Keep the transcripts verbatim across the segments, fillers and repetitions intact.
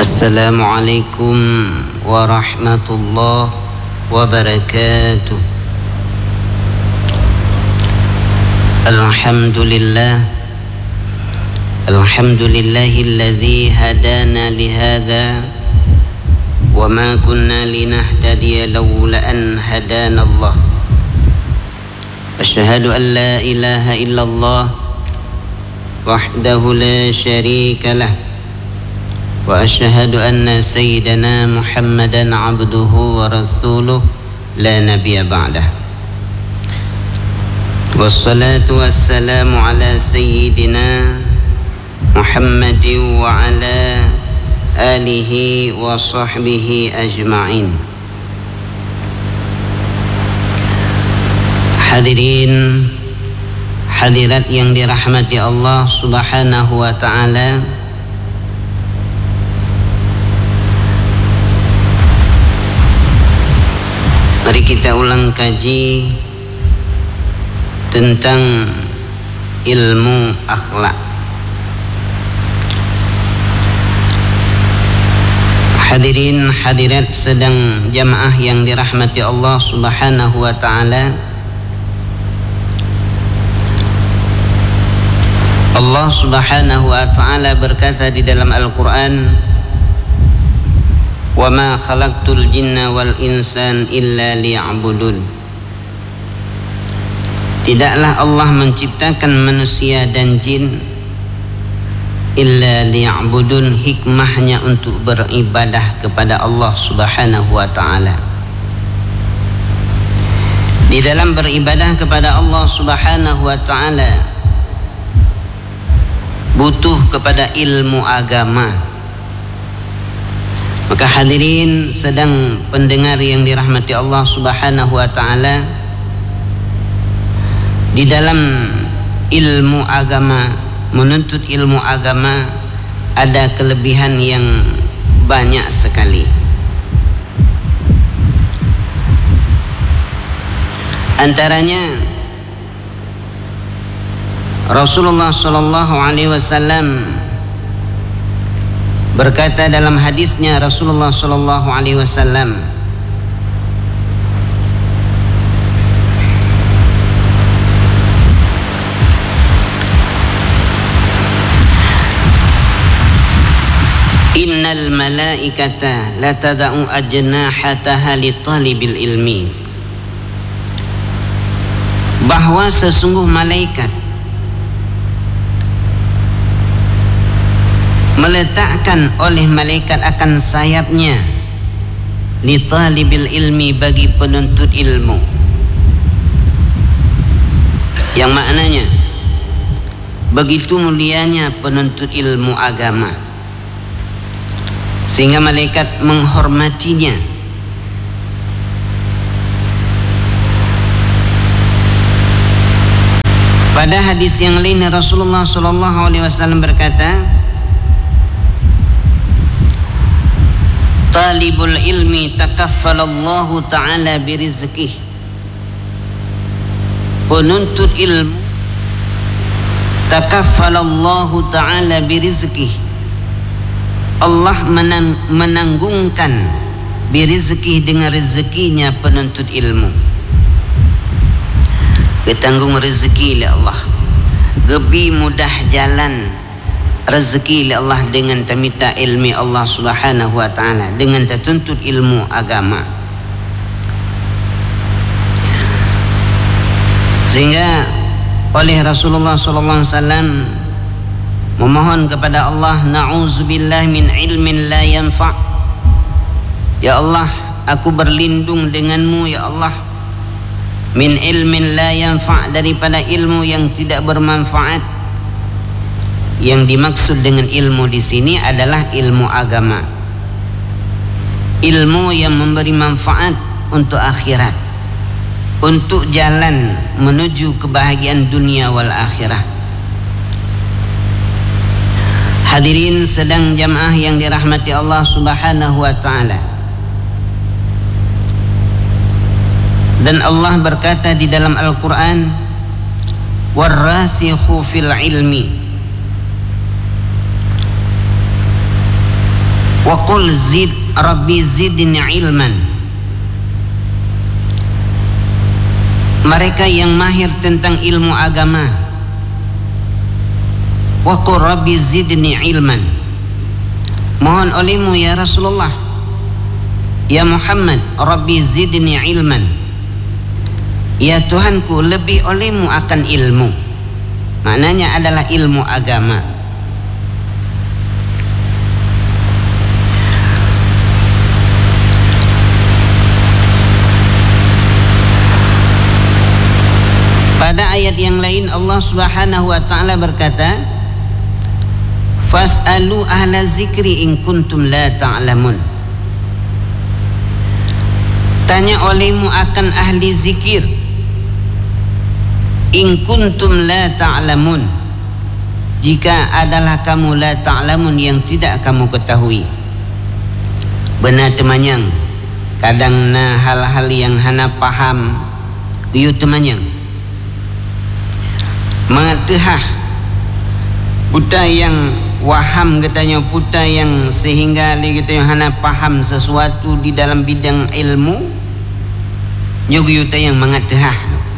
Assalamualaikum warahmatullahi wabarakatuh. Alhamdulillah, alhamdulillahilladzi hadana lihada wa ma kunna linahtadiya lawla an hadana Allah. Asyhadu an la ilaha illallah wahdahu la syarika lah, wa asyhadu anna sayyidana Muhammadan abduhu wa rasuluh la nabiyya ba'dah. Wassalatu wassalamu ala sayyidina Muhammadin wa ala alihi wa sahbihi ajma'in. Hadirin hadirat yang dirahmati Allah Subhanahu wa ta'ala, mari kita ulang kaji tentang ilmu akhlak. Hadirin hadirat sedang jamaah yang dirahmati Allah Subhanahu wa ta'ala, Allah Subhanahu wa ta'ala berkata di dalam Al-Quran, wa ma khalaqtul jinna wal insan illa liya'budun. Tidaklah Allah menciptakan manusia dan jin illa liya'budun, hikmahnya untuk beribadah kepada Allah Subhanahu wa ta'ala. Di dalam beribadah kepada Allah Subhanahu wa ta'ala butuh kepada ilmu agama. Maka hadirin sedang pendengar yang dirahmati Allah Subhanahu wa ta'ala, di dalam ilmu agama, menuntut ilmu agama ada kelebihan yang banyak sekali. Antaranya Rasulullah sallallahu alaihi wasallam berkata dalam hadisnya, Rasulullah sallallahu alaihi wasallam, innal malaikata la tada'u ajnahataha li talibil ilmi, bahwa sesungguh malaikat meletakkan oleh malaikat akan sayapnya li talibil ilmi, bagi penuntut ilmu, yang maknanya begitu mulianya penuntut ilmu agama sehingga malaikat menghormatinya. Pada hadis yang lain Rasulullah sallallahu alaihi wasallam berkata, talibul ilmi takaffalallahu ta'ala birizqih, penuntut ilmu takaffalallahu ta'ala birizqih, Allah menang, menanggungkan birizqih, dengan rezekinya penuntut ilmu. Ketanggung rezeki oleh Allah, gebi mudah jalan rezeki oleh Allah dengan tamita ilmi Allah Subhanahu wa ta'ala, dengan tertuntut ilmu agama. Sehingga oleh Rasulullah sallallahu alaihi wasallam memohon kepada Allah, na'udzubillah min ilmin la yanfa', ya Allah aku berlindung denganmu ya Allah, min ilmin la yanfa', daripada ilmu yang tidak bermanfaat. Yang dimaksud dengan ilmu di sini adalah ilmu agama, ilmu yang memberi manfaat untuk akhirat, untuk jalan menuju kebahagiaan dunia wal akhirah. Hadirin sedang jamaah yang dirahmati Allah Subhanahu wa ta'ala, dan Allah berkata di dalam Al-Quran, warrasikhu fil ilmi, wa qul zid rabbi zidni ilman. Mereka yang mahir tentang ilmu agama, wa qul rabbi zidni ilman, mohon olehmu ya Rasulullah, ya Muhammad, rabbi zidni ilman, ya Tuhanku lebih olehmu akan ilmu. Maknanya adalah ilmu agama. Pada ayat yang lain Allah Subhanahu wa taala berkata, fas'alu ahla zikri in kuntum la ta'lamun. Tanya olehmu akan ahli zikir, in kuntum la ta'lamun, jika adalah kamu la ta'lamun yang tidak kamu ketahui. Benar temanyang, kadang na hal-hal yang hana paham yu temanyang mengetehah buta yang waham katanya, buta yang sehingga dia kata yang hana paham sesuatu di dalam bidang ilmu nyuguyuta yang mengetehah.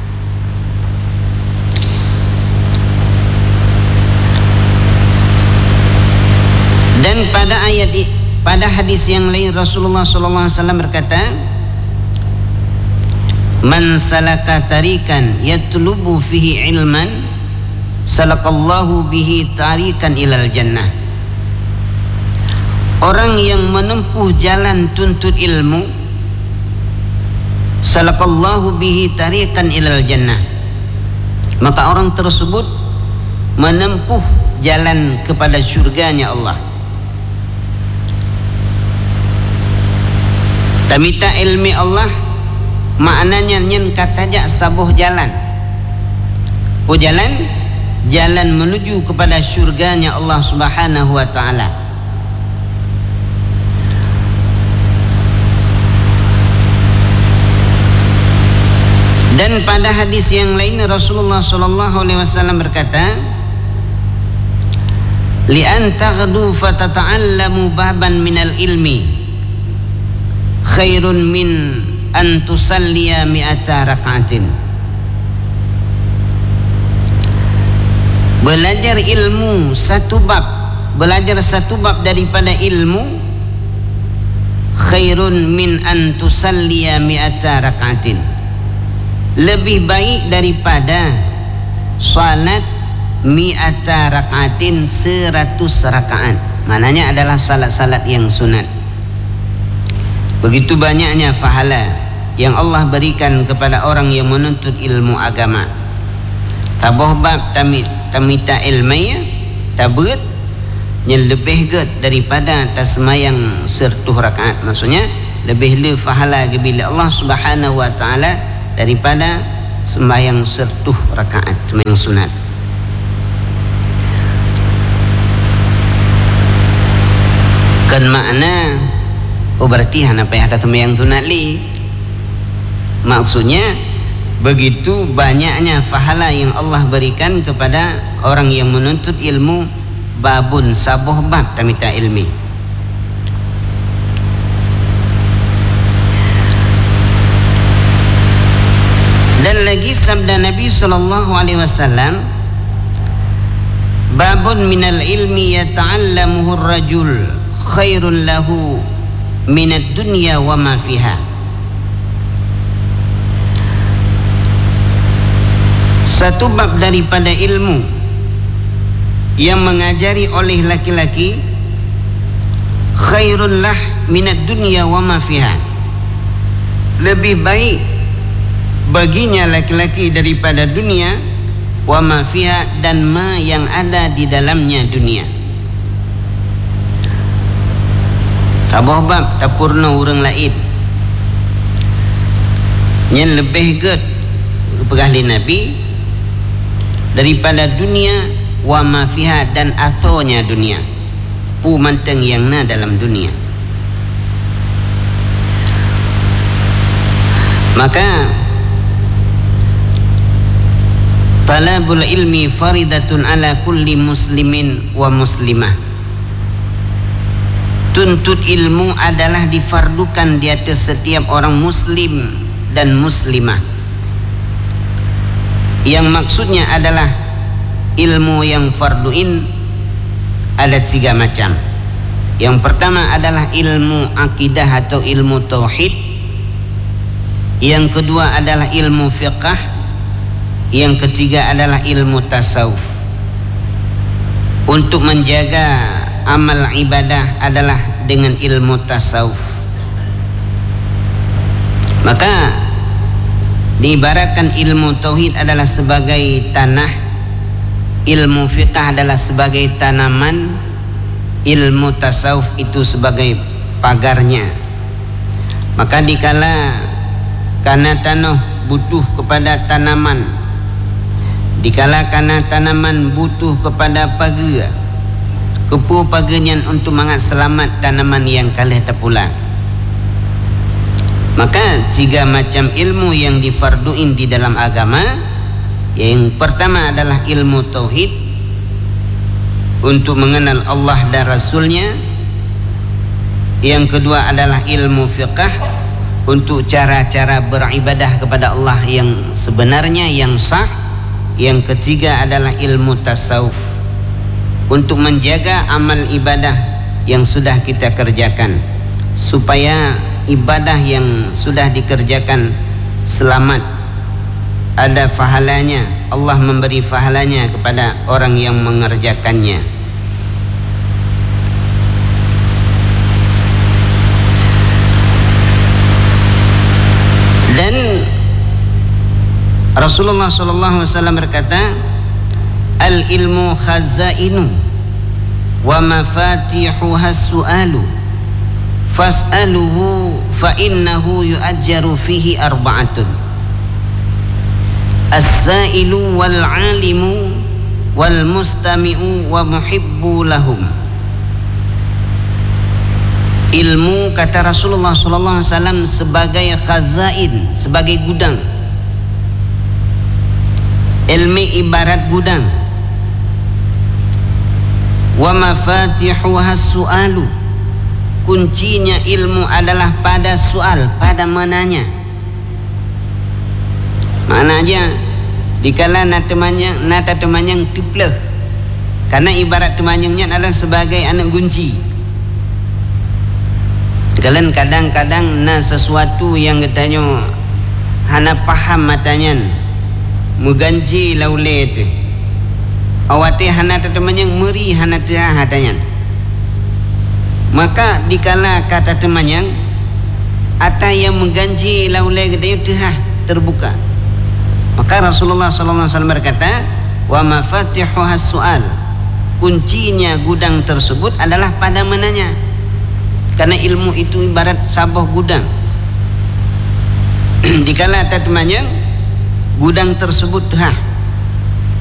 Dan pada ayat pada hadis yang lain Rasulullah sallallahu alaihi wasallam berkata, man salaka tarikan yatlubu fihi ilman salakallahu bihi tarikan ilal jannah. Orang yang menempuh jalan tuntut ilmu, salakallahu bihi tarikan ilal jannah, maka orang tersebut menempuh jalan kepada syurganya Allah. Tamita ilmi Allah maknanya nyen kataja sabuh jalan. Oh jalan jalan menuju kepada syurganya Allah Subhanahu wa taala. Dan pada hadis yang lain Rasulullah sallallahu alaihi wasallam berkata, li an taghdu fatata'allamu baban minal ilmi khairun min an tusalliya mi'ata rak'atin. Belajar ilmu satu bab, belajar satu bab daripada ilmu khairun min an tusalliya mi'ata rak'atin, lebih baik daripada salat mi'ata rak'atin, seratus rakaat. Maknanya adalah salat-salat yang sunat. Begitu banyaknya pahala yang Allah berikan kepada orang yang menuntut ilmu agama. Tabuh bab tamit tamita ilmiah tabut yang lebih good daripada tasmayang sertuh rakaat. Maksudnya lebih le pahala bila Allah Subhanahu wa taala daripada sembahyang sertuh rakaat, sembahyang sunat. Kan makna oh berarti hana payah sembahyang sunat li. Maksudnya begitu banyaknya pahala yang Allah berikan kepada orang yang menuntut ilmu, babun sabuh bab tamita ilmi. Dan lagi sabda Nabi sallallahu alaihi wasallam, babun minal ilmi yata'allamuhu ar-rajul khairun lahu minad dunya wa ma fiha. Satu bab daripada ilmu yang mengajari oleh laki-laki khairun lah minad dunya wa ma fiha, lebih baik baginya laki-laki daripada dunia, wa ma fiha, dan ma yang ada di dalamnya dunia. Tabuh bab tapurna urang lain yang lebih good pegahli Nabi daripada dunia, wa ma fiha, dan athonya dunia, pu manteng yang na dalam dunia. Maka talabul ilmi faridatun ala kulli muslimin wa muslimah. tuntut ilmu adalah difardukan di atas setiap orang muslim dan muslimah. Yang maksudnya adalah ilmu yang farduin ada tiga macam. Yang pertama adalah ilmu akidah atau ilmu tauhid. Yang kedua adalah ilmu fiqh. Yang ketiga adalah ilmu tasawuf. Untuk menjaga amal ibadah adalah dengan ilmu tasawuf. Maka diibaratkan ilmu tauhid adalah sebagai tanah, ilmu fiqh adalah sebagai tanaman, ilmu tasawuf itu sebagai pagarnya. Maka dikala karena tanah butuh kepada tanaman, dikala karena tanaman butuh kepada pagar, kepu pagarnya untuk mengat selamat tanaman yang kalah terpulang. Maka tiga macam ilmu yang difarduin di dalam agama. Yang pertama adalah ilmu tauhid, untuk mengenal Allah dan Rasulnya. Yang kedua adalah ilmu fiqh, untuk cara-cara beribadah kepada Allah yang sebenarnya, yang sah. Yang ketiga adalah ilmu tasawuf, untuk menjaga amal ibadah yang sudah kita kerjakan, supaya ibadah yang sudah dikerjakan selamat, ada pahalanya. Allah memberi pahalanya kepada orang yang mengerjakannya. Dan Rasulullah sallallahu alaihi wasallam berkata, al ilmu khazainu wa mafatihuha su'alu fas'aluhu fa innahu yu'ajjaru fihi arba'atun: as-sa'ilu wal 'alimu wal mustami'u wa muhibbu lahum. Ilmu, kata Rasulullah sallallahu alaihi wasallam, sebagai khazain, sebagai gudang. Ilmi ibarat gudang. Wa mafatihuha su'alu, kuncinya ilmu adalah pada soal, pada menanya. Mana aja dikala nak temanyang, nak temanyang tipleh, karena ibarat temanyangnya adalah sebagai anak kunci. Kalian kadang-kadang na sesuatu yang katanya hana paham matanya, muganji laule itu awati hana temanyang meri hana tia hatanya. Maka dikala kata temanyang ata yang mengganji laule katanya tuha terbuka. Maka Rasulullah sallallahu alaihi wasallam berkata, wa mafatihuha su'al, kuncinya gudang tersebut adalah pada menanya. Karena ilmu itu ibarat sabah gudang. Dikala ata temanyang, gudang tersebut tuha